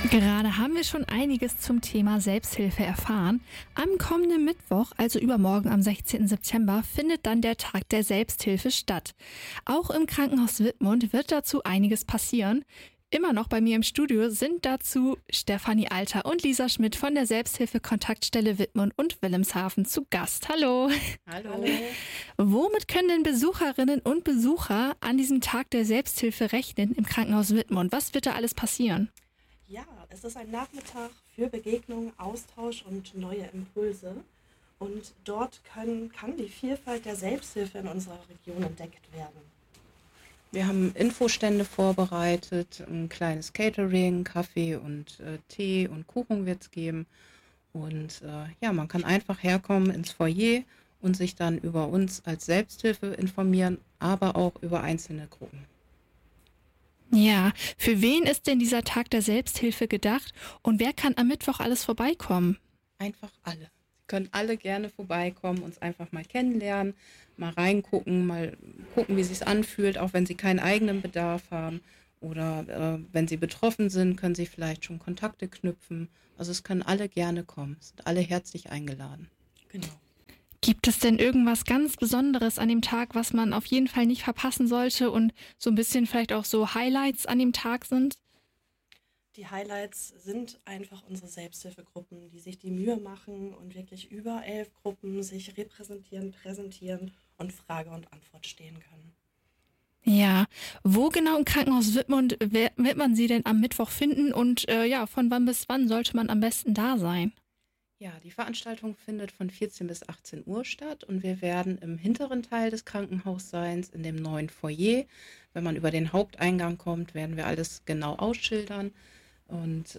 Gerade haben wir schon einiges zum Thema Selbsthilfe erfahren. Am kommenden Mittwoch, also übermorgen am 16. September, findet dann der Tag der Selbsthilfe statt. Auch im Krankenhaus Wittmund wird dazu einiges passieren. Immer noch bei mir im Studio sind dazu Stefanie Alter und Lisa Schmidt von der Selbsthilfe-Kontaktstelle Wittmund und Wilhelmshaven zu Gast. Hallo. Hallo. Womit können denn Besucherinnen und Besucher an diesem Tag der Selbsthilfe rechnen im Krankenhaus Wittmund? Was wird da alles passieren? Ja, es ist ein Nachmittag für Begegnung, Austausch und neue Impulse. Und dort kann die Vielfalt der Selbsthilfe in unserer Region entdeckt werden. Wir haben Infostände vorbereitet, ein kleines Catering, Kaffee und Tee und Kuchen wird es geben. Und man kann einfach herkommen ins Foyer und sich dann über uns als Selbsthilfe informieren, aber auch über einzelne Gruppen. Ja, für wen ist denn dieser Tag der Selbsthilfe gedacht und wer kann am Mittwoch alles vorbeikommen? Einfach alle. Sie können alle gerne vorbeikommen, uns einfach mal kennenlernen, mal reingucken, mal gucken, wie es sich anfühlt, auch wenn sie keinen eigenen Bedarf haben. Oder wenn sie betroffen sind, können sie vielleicht schon Kontakte knüpfen. Also es können alle gerne kommen, es sind alle herzlich eingeladen. Genau. Gibt es denn irgendwas ganz Besonderes an dem Tag, was man auf jeden Fall nicht verpassen sollte und so ein bisschen vielleicht auch so Highlights an dem Tag sind? Die Highlights sind einfach unsere Selbsthilfegruppen, die sich die Mühe machen und wirklich über 11 Gruppen sich repräsentieren, präsentieren und Frage und Antwort stehen können. Ja, wo genau im Krankenhaus Wittmund wird man sie denn am Mittwoch finden und von wann bis wann sollte man am besten da sein? Ja, die Veranstaltung findet von 14 bis 18 Uhr statt und wir werden im hinteren Teil des Krankenhausseins in dem neuen Foyer. Wenn man über den Haupteingang kommt, werden wir alles genau ausschildern. Und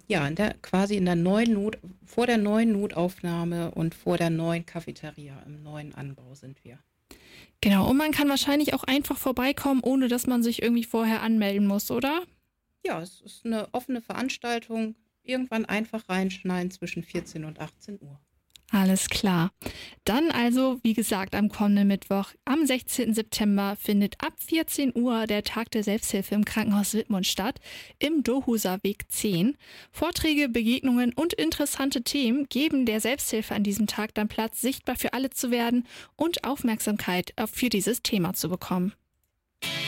vor der neuen Notaufnahme und vor der neuen Cafeteria im neuen Anbau sind wir. Genau, und man kann wahrscheinlich auch einfach vorbeikommen, ohne dass man sich irgendwie vorher anmelden muss, oder? Ja, es ist eine offene Veranstaltung. Irgendwann einfach reinschneiden zwischen 14 und 18 Uhr. Alles klar. Dann also, wie gesagt, am kommenden Mittwoch, am 16. September, findet ab 14 Uhr der Tag der Selbsthilfe im Krankenhaus Wittmund statt, im Dohuser Weg 10. Vorträge, Begegnungen und interessante Themen geben der Selbsthilfe an diesem Tag dann Platz, sichtbar für alle zu werden und Aufmerksamkeit für dieses Thema zu bekommen.